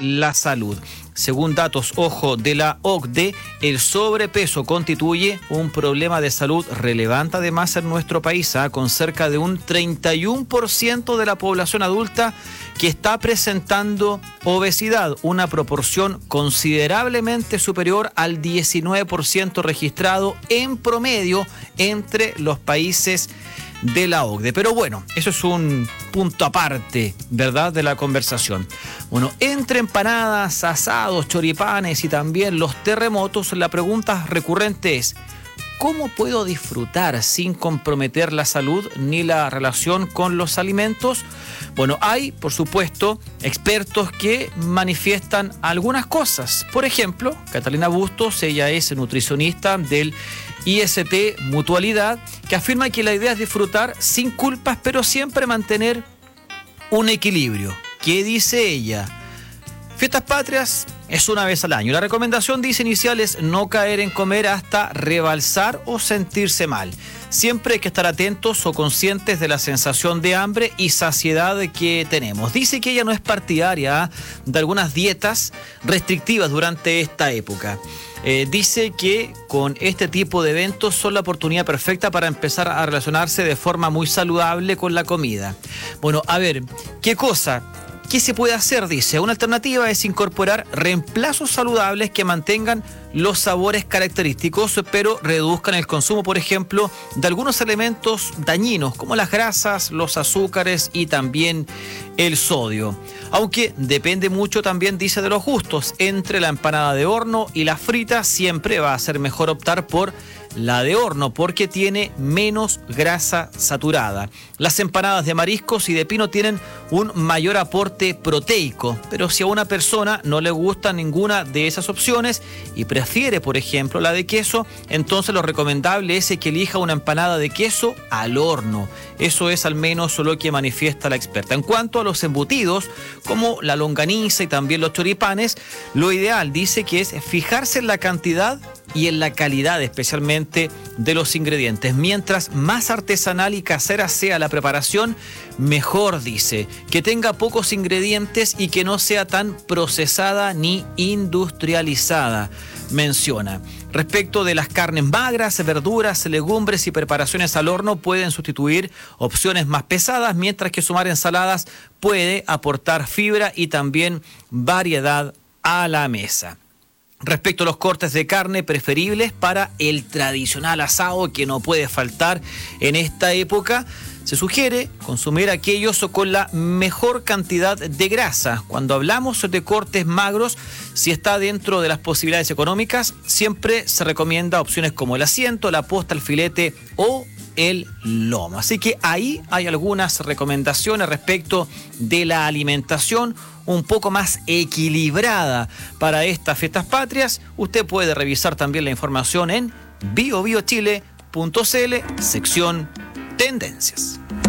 la salud. Según datos, ojo, de la OCDE, el sobrepeso constituye un problema de salud relevante además en nuestro país, con cerca de un 31% de la población adulta que está presentando obesidad, una proporción considerablemente superior al 19% registrado en promedio entre los países de la OCDE. Pero bueno, eso es un punto aparte, ¿verdad?, de la conversación. Bueno, entre empanadas, asados, choripanes y también los terremotos, la pregunta recurrente es: ¿cómo puedo disfrutar sin comprometer la salud ni la relación con los alimentos? Bueno, hay, por supuesto, expertos que manifiestan algunas cosas. Por ejemplo, Catalina Bustos, ella es nutricionista del IST Mutualidad, que afirma que la idea es disfrutar sin culpas, pero siempre mantener un equilibrio. ¿Qué dice ella? Fiestas patrias es una vez al año. La recomendación, dice, inicial es no caer en comer hasta rebalsar o sentirse mal. Siempre hay que estar atentos o conscientes de la sensación de hambre y saciedad que tenemos. Dice que ella no es partidaria de algunas dietas restrictivas durante esta época. Dice que con este tipo de eventos son la oportunidad perfecta para empezar a relacionarse de forma muy saludable con la comida. Bueno, a ver, ¿qué cosa? ¿Qué se puede hacer? Dice, una alternativa es incorporar reemplazos saludables que mantengan los sabores característicos, pero reduzcan el consumo, por ejemplo, de algunos elementos dañinos, como las grasas, los azúcares y también el sodio. Aunque depende mucho también, dice, de los gustos. Entre la empanada de horno y la frita siempre va a ser mejor optar por la de horno porque tiene menos grasa saturada. Las empanadas de mariscos y de pino tienen un mayor aporte proteico, pero si a una persona no le gusta ninguna de esas opciones y prefiere, por ejemplo, la de queso, entonces lo recomendable es que elija una empanada de queso al horno. Eso es al menos lo que manifiesta la experta. En cuanto a los embutidos, como la longaniza y también los choripanes, lo ideal, dice, que es fijarse en la cantidad y en la calidad especialmente de los ingredientes. Mientras más artesanal y casera sea la preparación, mejor, dice. Que tenga pocos ingredientes y que no sea tan procesada ni industrializada, menciona. Respecto de las carnes magras, verduras, legumbres y preparaciones al horno pueden sustituir opciones más pesadas, mientras que sumar ensaladas puede aportar fibra y también variedad a la mesa. Respecto a los cortes de carne preferibles para el tradicional asado que no puede faltar en esta época, se sugiere consumir aquellos con la mejor cantidad de grasa. Cuando hablamos de cortes magros, si está dentro de las posibilidades económicas, siempre se recomienda opciones como el asiento, la posta, el filete o el lomo. Así que ahí hay algunas recomendaciones respecto de la alimentación un poco más equilibrada para estas fiestas patrias. Usted puede revisar también la información en biobiochile.cl, sección Tendencias.